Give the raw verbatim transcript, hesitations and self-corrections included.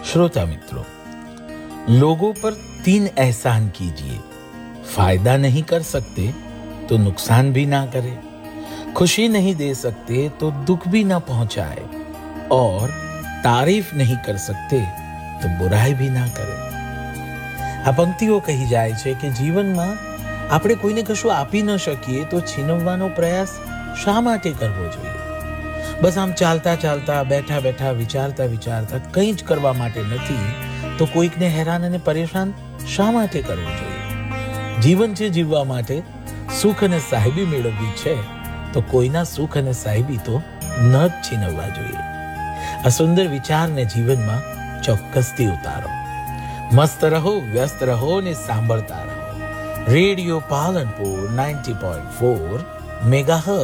श्रोता मित्रों, लोगों पर तीन एहसान कीजिए। फायदा नहीं कर सकते तो नुकसान भी ना करे, खुशी नहीं दे सकते तो दुख भी ना पहुंचाए, और तारीफ नहीं कर सकते તો બુરાઈ ભી ના કરે. આ પંક્તિઓ કહી જાય છે કે જીવનમાં આપણે કોઈને કશું આપી ન શકીએ તો છીનવવાનો પ્રયાસ શા માટે કરવો જોઈએ? બસ આમ ચાલતા ચાલતા બેઠા બેઠા વિચારતા વિચારતા કંઈ જ કરવા માટે નથી તો કોઈકને હેરાન અને પરેશાન શા માટે કરવું જોઈએ? જીવન છે જીવવા માટે, સુખ અને સાહેબી મેળવવી છે તો કોઈના સુખ અને સાહેબી તો ન જ છીનવવા જોઈએ. આ સુંદર વિચારને જીવનમાં ચોક્કસથી ઉતારો. મસ્ત રહો, વ્યસ્ત રહો ને સાંભળતા રહો radio Palanpur ninety point four megahertz.